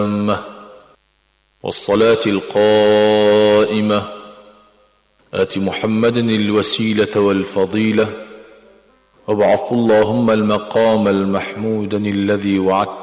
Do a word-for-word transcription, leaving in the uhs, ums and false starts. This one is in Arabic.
والصلاة القائمة آت محمد الوسيلة والفضيلة وابعث اللهم المقام المحمود الذي وعدته